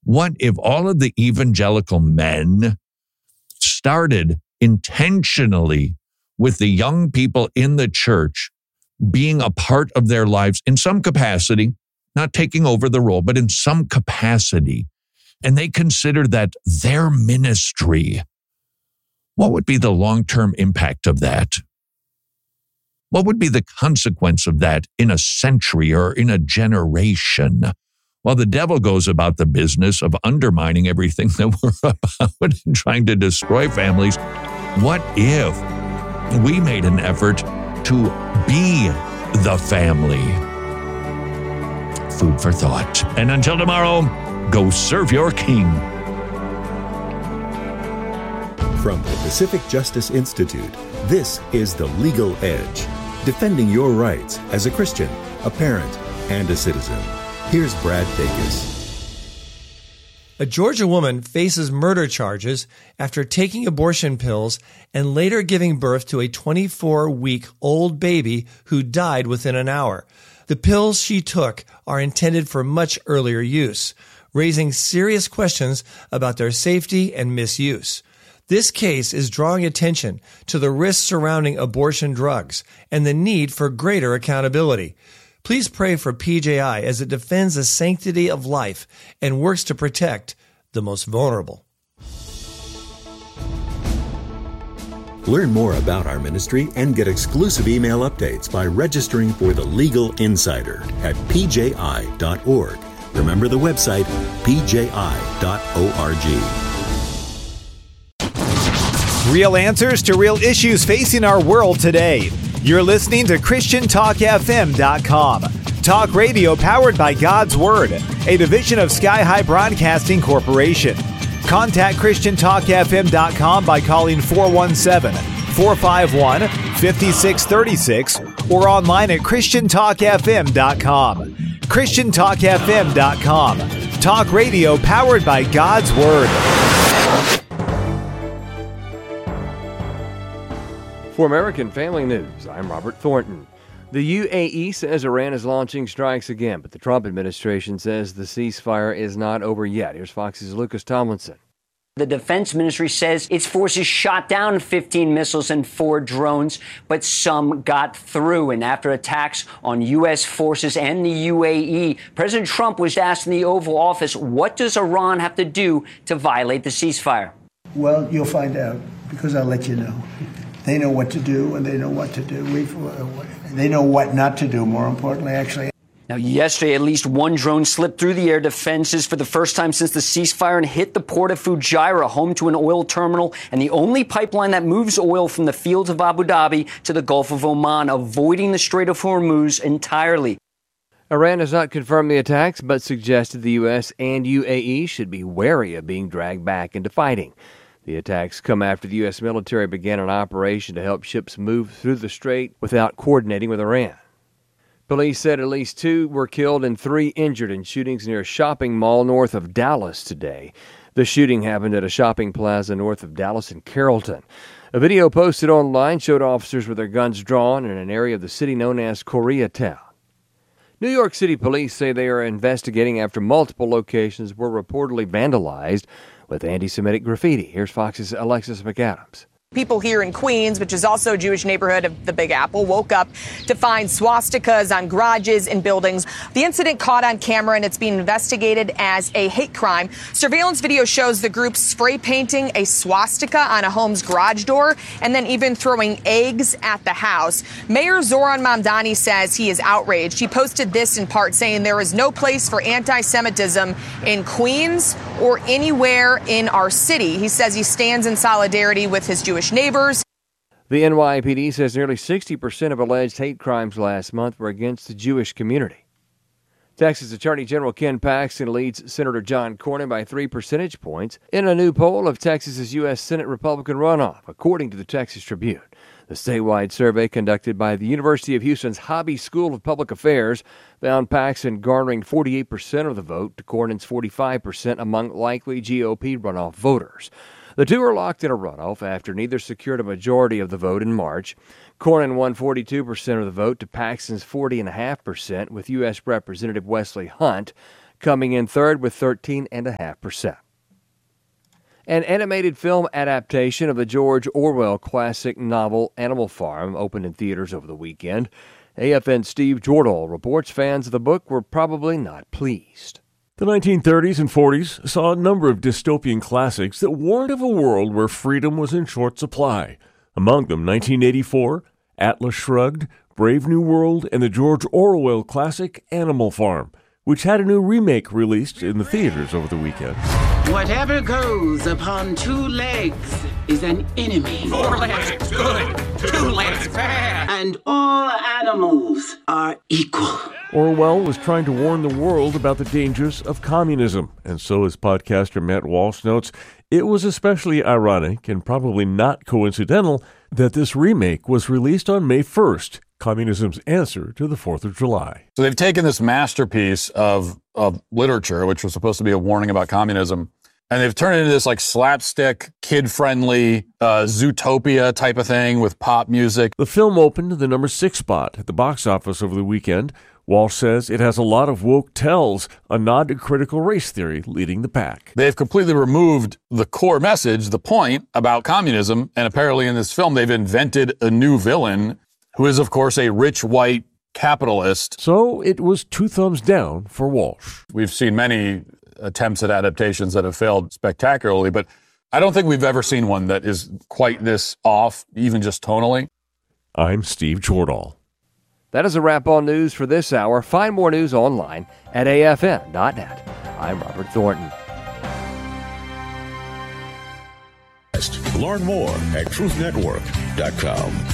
What if all of the evangelical men started intentionally with the young people in the church being a part of their lives in some capacity, not taking over the role, but in some capacity, and they consider that their ministry? What would be the long-term impact of that? What would be the consequence of that in a century or in a generation? Well, the devil goes about the business of undermining everything that we're about and trying to destroy families. What if we made an effort to be the family? Food for thought. And until tomorrow, go serve your king. From the Pacific Justice Institute, this is The Legal Edge, defending your rights as a Christian, a parent, and a citizen. Here's Brad Dacus. A Georgia woman faces murder charges after taking abortion pills and later giving birth to a 24-week-old baby who died within an hour. The pills she took are intended for much earlier use, raising serious questions about their safety and misuse. This case is drawing attention to the risks surrounding abortion drugs and the need for greater accountability. Please pray for PJI as it defends the sanctity of life and works to protect the most vulnerable. Learn more about our ministry and get exclusive email updates by registering for the Legal Insider at pji.org. Remember the website, pji.org. Real answers to real issues facing our world today. You're listening to ChristianTalkFM.com. Talk radio powered by God's Word, a division of Sky High Broadcasting Corporation. Contact ChristianTalkFM.com by calling 417-451-5636 or online at ChristianTalkFM.com. ChristianTalkFM.com. Talk radio powered by God's Word. For American Family News, I'm Robert Thornton. The UAE says Iran is launching strikes again, but the Trump administration says the ceasefire is not over yet. Here's Fox's Lucas Tomlinson. The defense ministry says its forces shot down 15 missiles and 4 drones, but some got through. And after attacks on U.S. forces and the UAE, President Trump was asked in the Oval Office, what does Iran have to do to violate the ceasefire? Well, you'll find out, because I'll let you know. They know what to do, and they know what to do. They know what not to do, more importantly, actually. Now, yesterday, at least one drone slipped through the air defenses for the first time since the ceasefire and hit the port of Fujairah, home to an oil terminal and the only pipeline that moves oil from the fields of Abu Dhabi to the Gulf of Oman, avoiding the Strait of Hormuz entirely. Iran has not confirmed the attacks, but suggested the U.S. and UAE should be wary of being dragged back into fighting. The attacks come after the U.S. military began an operation to help ships move through the strait without coordinating with Iran. Police said at least 2 were killed and 3 injured in shootings near a shopping mall north of Dallas today. The shooting happened at a shopping plaza north of Dallas in Carrollton. A video posted online showed officers with their guns drawn in an area of the city known as Koreatown. New York City police say they are investigating after multiple locations were reportedly vandalized with anti-Semitic graffiti. Here's Fox's Alexis McAdams. People here in Queens, which is also a Jewish neighborhood of the Big Apple, woke up to find swastikas on garages and buildings. The incident caught on camera, and it's being investigated as a hate crime. Surveillance video shows the group spray painting a swastika on a home's garage door and then even throwing eggs at the house. Mayor Zoran Mamdani says he is outraged. He posted this in part saying there is no place for anti-Semitism in Queens or anywhere in our city. He says he stands in solidarity with his Jewish neighbors. The NYPD says nearly 60% of alleged hate crimes last month were against the Jewish community. Texas Attorney General Ken Paxton leads Senator John Cornyn by 3 percentage points in a new poll of Texas's U.S. Senate Republican runoff, according to the Texas Tribune. The statewide survey conducted by the University of Houston's Hobby School of Public Affairs found Paxton garnering 48% of the vote to Cornyn's 45% among likely GOP runoff voters. The two are locked in a runoff after neither secured a majority of the vote in March. Cornyn won 42% of the vote to Paxton's 40.5%, with U.S. Representative Wesley Hunt coming in third with 13.5%. An animated film adaptation of the George Orwell classic novel Animal Farm opened in theaters over the weekend. AFN's Steve Jordahl reports fans of the book were probably not pleased. The 1930s and 40s saw a number of dystopian classics that warned of a world where freedom was in short supply. Among them, 1984, Atlas Shrugged, Brave New World, and the George Orwell classic Animal Farm, which had a new remake released in the theaters over the weekend. Whatever goes upon two legs is an enemy. 4 legs, good. 2 legs, bad. And all animals are equal. Orwell was trying to warn the world about the dangers of communism, and so, as podcaster Matt Walsh notes, it was especially ironic and probably not coincidental that this remake was released on May 1st, communism's answer to the 4th of July. So they've taken this masterpiece of literature, which was supposed to be a warning about communism, and they've turned it into this like slapstick, kid-friendly Zootopia type of thing with pop music. The film opened the number 6 spot at the box office over the weekend. Walsh says it has a lot of woke tells, a nod to critical race theory leading the pack. They've completely removed the core message, the point about communism, and apparently in this film they've invented a new villain who is, of course, a rich white capitalist. So it was 2 thumbs down for Walsh. We've seen many attempts at adaptations that have failed spectacularly, but I don't think we've ever seen one that is quite this off, even just tonally. I'm Steve Jordahl. That is a wrap on news for this hour. Find more news online at afn.net. I'm Robert Thornton. Learn more at truthnetwork.com.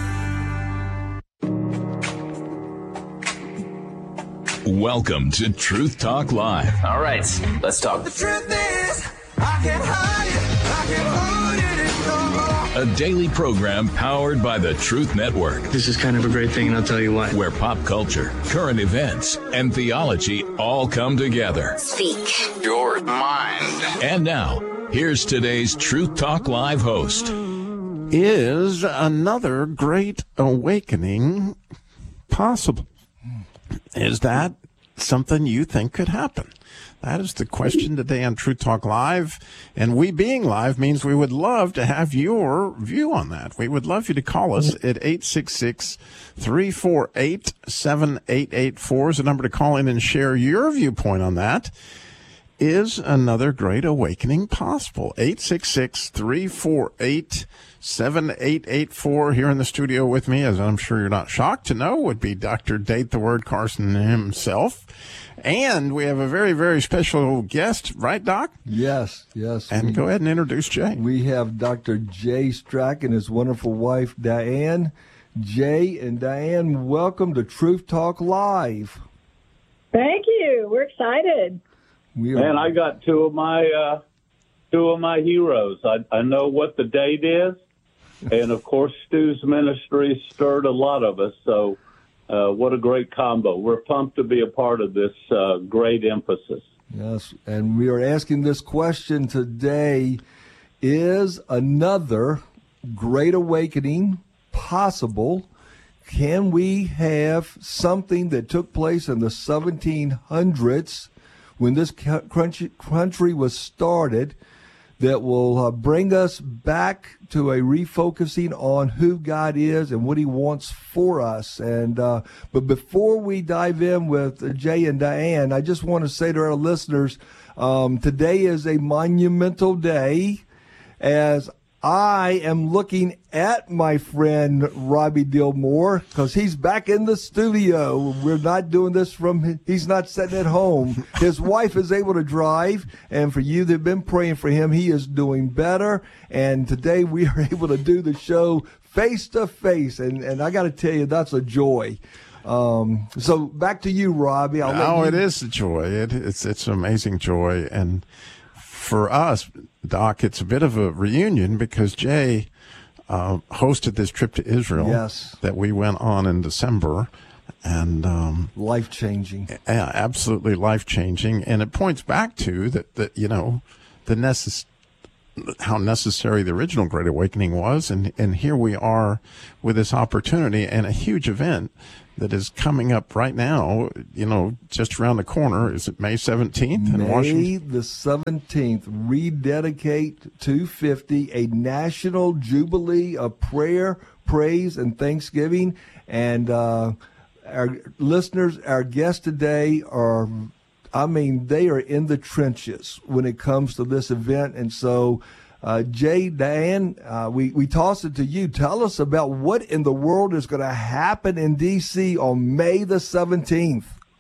Welcome to Truth Talk Live. All right, let's talk. The truth is, I can't hide it, I can't hold it no more. A daily program powered by the Truth Network. This is kind of a great thing, and I'll tell you why. Where pop culture, current events, and theology all come together. Speak your mind. And now, here's today's Truth Talk Live host. Is another great awakening possible? Is that something you think could happen? That is the question today on Truth Talk Live. And we being live means we would love to have your view on that. We would love you to call us at 866-348-7884 is the number to call in and share your viewpoint on that. Is another great awakening possible? 866-348-7884. Here in the studio with me, as I'm sure you're not shocked to know, would be Dr. Date the Word Carson himself. And we have a very, very special guest, right, Doc? Yes. And go ahead and introduce Jay. We have Dr. Jay Strack and his wonderful wife, Diane. Jay and Diane, welcome to Truth Talk Live. Thank you. We're excited. And I got two of my heroes. I know what the date is, and of course Stu's ministry stirred a lot of us. So what a great combo! We're pumped to be a part of this great emphasis. Yes, and we are asking this question today: is another great awakening possible? Can we have something that took place in the 1700s? When this country was started, that will bring us back to a refocusing on who God is and what he wants for us. And but before we dive in with Jay and Diane, I just want to say to our listeners, today is a monumental day as I am looking at my friend Robbie Dillmore because he's back in the studio. We're not doing this he's not sitting at home. His wife is able to drive, and for you that have been praying for him, he is doing better. And today we are able to do the show face to face, and I got to tell you, that's a joy. So back to you, Robbie. It is a joy. It's an amazing joy, and for us, Doc, it's a bit of a reunion because Jay hosted this trip to Israel that we went on in December. And life-changing. Yeah, absolutely life-changing. And it points back to that you know, the how necessary the original Great Awakening was, and here we are with this opportunity and a huge event that is coming up right now, just around the corner. Is it May 17th in Washington? May the 17th, Rededicate 250, a national jubilee of prayer, praise, and thanksgiving. And our listeners, our guests today they are in the trenches when it comes to this event. And so, Jay, Diane, we toss it to you. Tell us about what in the world is going to happen in D.C. on May the 17th.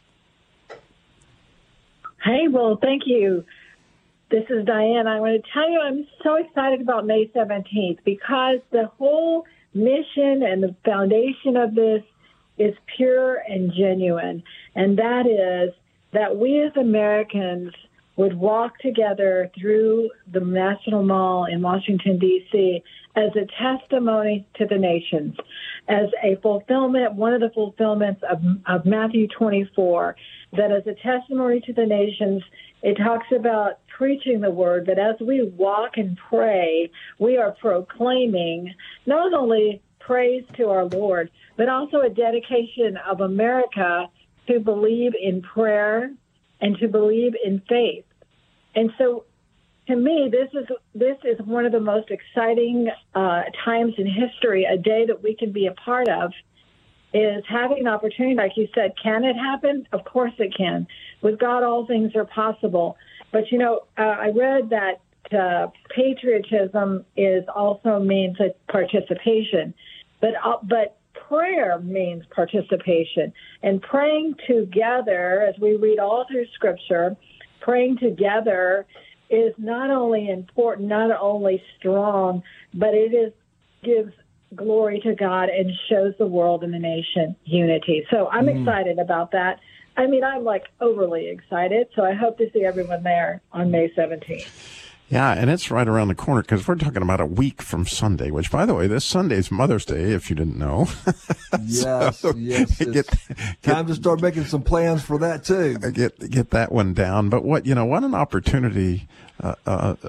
Hey, well, thank you. This is Diane. I want to tell you I'm so excited about May 17th because the whole mission and the foundation of this is pure and genuine. And that is that we as Americans would walk together through the National Mall in Washington, D.C. as a testimony to the nations, as a fulfillment, one of the fulfillments of Matthew 24, that as a testimony to the nations, it talks about preaching the word, that as we walk and pray, we are proclaiming not only praise to our Lord, but also a dedication of America to believe in prayer and to believe in faith. And so, to me, this is one of the most exciting times in history, a day that we can be a part of, is having an opportunity, like you said. Can it happen? Of course it can. With God, all things are possible. But, I read that patriotism also means a participation. But prayer means participation. And praying together, as we read all through Scripture, praying together is not only important, not only strong, but gives glory to God and shows the world and the nation unity. So I'm excited about that. I mean, I'm overly excited. So I hope to see everyone there on May 17th. Yeah, and it's right around the corner because we're talking about a week from Sunday, which, by the way, this Sunday is Mother's Day, if you didn't know. Yes. Time to start making some plans for that, too. Get that one down. But what an opportunity, to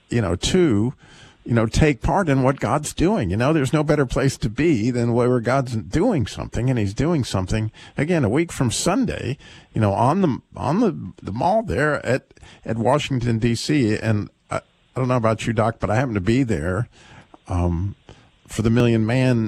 take part in what God's doing. There's no better place to be than where God's doing something, and He's doing something, again, a week from Sunday, on the mall there at Washington, D.C., and I don't know about you, Doc, but I happened to be there for the Million Man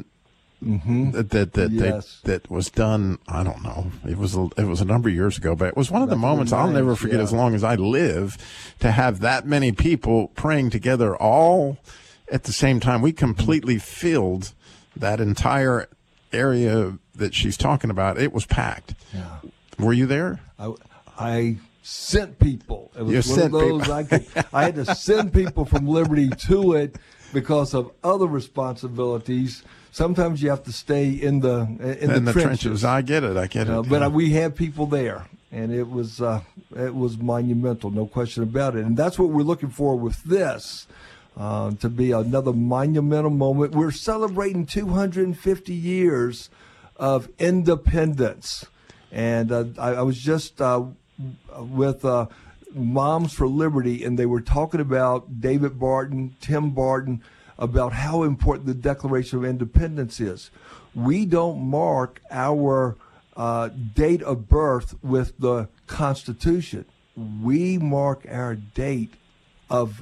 that was done. I don't know. It was a number of years ago, but it was one of the moments I'll never forget as long as I live, to have that many people praying together all at the same time. We completely filled that entire area that she's talking about. It was packed. Yeah. Were you there? I sent people. It was one of those I had to send people from Liberty to it because of other responsibilities. Sometimes you have to stay in the trenches. I get it. But we had people there, and it was monumental, no question about it. And that's what we're looking for with this, to be another monumental moment. We're celebrating 250 years of independence, and I was just with Moms for Liberty, and they were talking about David Barton, Tim Barton, about how important the Declaration of Independence is. We don't mark our date of birth with the Constitution. We mark our date of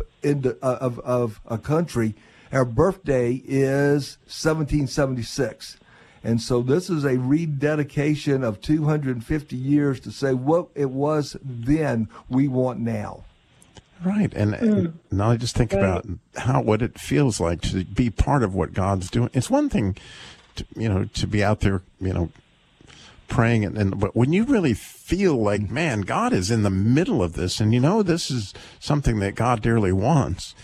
a country. Our birthday is 1776. And so this is a rededication of 250 years to say what it was then we want now. Right. And now I just think about what it feels like to be part of what God's doing. It's one thing to be out there, praying, but when you really feel like, man, God is in the middle of this, and this is something that God dearly wants,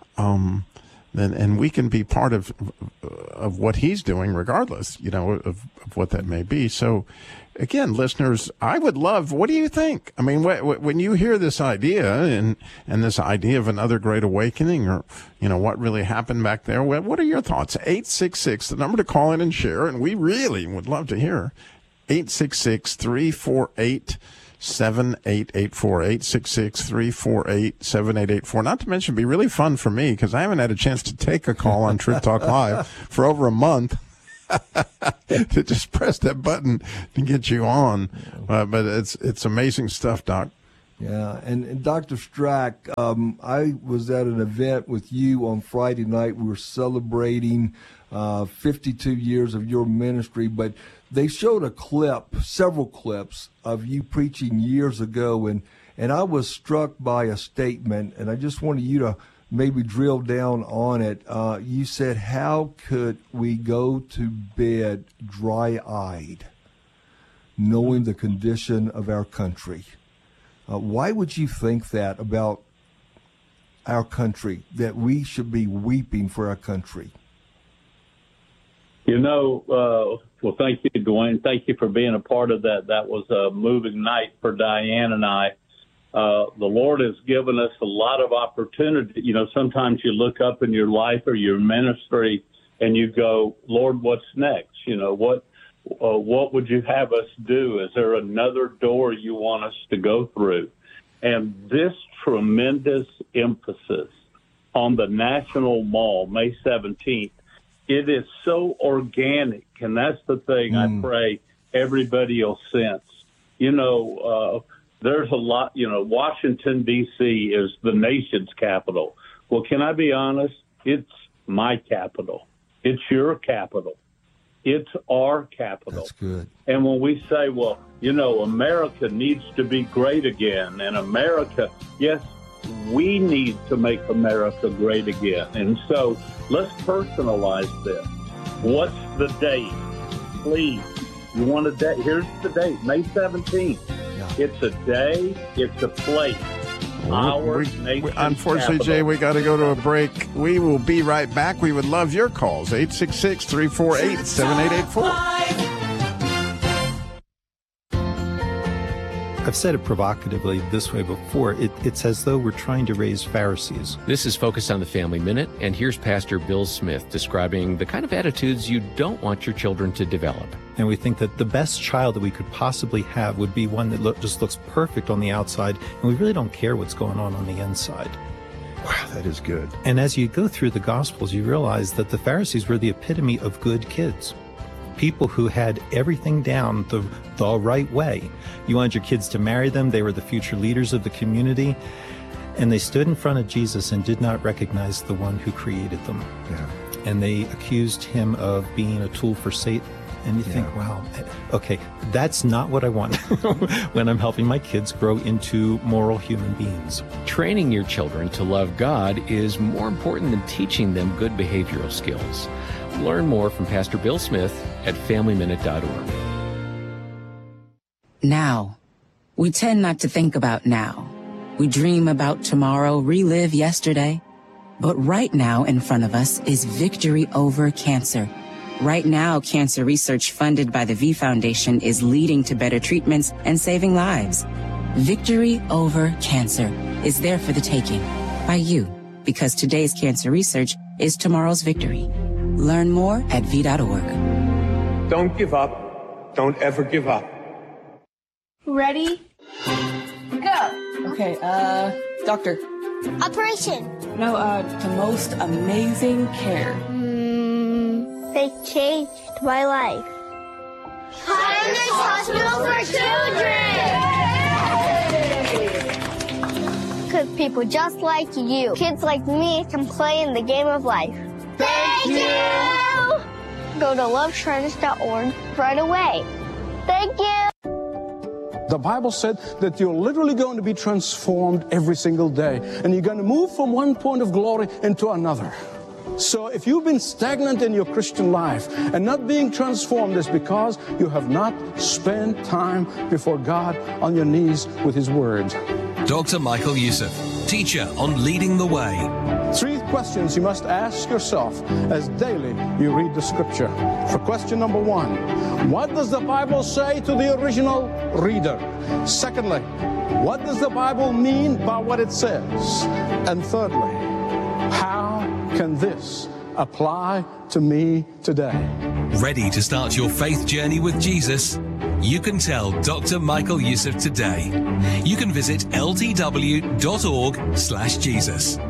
and we can be part of what He's doing, regardless, of what that may be. So, again, listeners, I would love. What do you think? I mean, when you hear this idea and this idea of another Great Awakening, or what really happened back there, what are your thoughts? 866, the number to call in and share, and we really would love to hear. 866-348 866-348-7884. Not to mention, it'd be really fun for me because I haven't had a chance to take a call on Truth Talk Live for over a month. To just press that button to get you on. But it's amazing stuff, Doc. Yeah, and Dr. Strack, I was at an event with you on Friday night. We were celebrating 52 years of your ministry, but they showed a clip, several clips of you preaching years ago, and I was struck by a statement, and I just wanted you to maybe drill down on it. You said, how could we go to bed dry-eyed, knowing the condition of our country? Why would you think that about our country, that we should be weeping for our country? Well, thank you, Dwayne. Thank you for being a part of that. That was a moving night for Diane and I. The Lord has given us a lot of opportunity. Sometimes you look up in your life or your ministry and you go, Lord, what's next? What would you have us do? Is there another door you want us to go through? And this tremendous emphasis on the National Mall, May 17th, it is so organic. And that's the thing I pray everybody will sense. There's a lot, Washington, D.C. is the nation's capital. Well, can I be honest? It's my capital. It's your capital. It's our capital. That's good. And when we say, well, America needs to be great again, and America, yes, we need to make America great again. And so let's personalize this. What's the date? Please. You want a date? Here's the date, May 17th. Yeah. It's a day. It's a place. Unfortunately, Jay, we got to go to a break. We will be right back. We would love your calls. 866-348-7884. I've said it provocatively this way before. It's as though we're trying to raise Pharisees. This is Focus on the Family Minute, and here's Pastor Bill Smith describing the kind of attitudes you don't want your children to develop. And we think that the best child that we could possibly have would be one that just looks perfect on the outside, and we really don't care what's going on the inside. Wow, that is good. And as you go through the Gospels, you realize that the Pharisees were the epitome of good kids. People who had everything down the right way. You wanted your kids to marry them. They were the future leaders of the community. And they stood in front of Jesus and did not recognize the one who created them. Yeah. And they accused him of being a tool for Satan. And you think, wow, okay, that's not what I want when I'm helping my kids grow into moral human beings. Training your children to love God is more important than teaching them good behavioral skills. Learn more from Pastor Bill Smith at FamilyMinute.org. Now. We tend not to think about now. We dream about tomorrow, relive yesterday. But right now in front of us is victory over cancer. Right now, cancer research funded by the V Foundation is leading to better treatments and saving lives. Victory over cancer is there for the taking by you, because today's cancer research is tomorrow's victory. Learn more at V.org. Don't give up. Don't ever give up. Ready? Go. Okay, doctor. Operation. No, the most amazing care. They changed my life. Kindness Hospital for Children! Because people just like you, kids like me, can play in the game of life. Thank you! Go to loveshriners.org right away. Thank you! The Bible said that you're literally going to be transformed every single day, and you're going to move from one point of glory into another. So if you've been stagnant in your Christian life and not being transformed, it's because you have not spent time before God on your knees with His Word. Dr. Michael Youssef, teacher on Leading the Way. 3 questions you must ask yourself as daily you read the Scripture. For question number 1, what does the Bible say to the original reader? Secondly, what does the Bible mean by what it says? And thirdly, how can this apply to me today? Ready to start your faith journey with Jesus? You can tell Dr. Michael Youssef today. You can visit ltw.org/Jesus.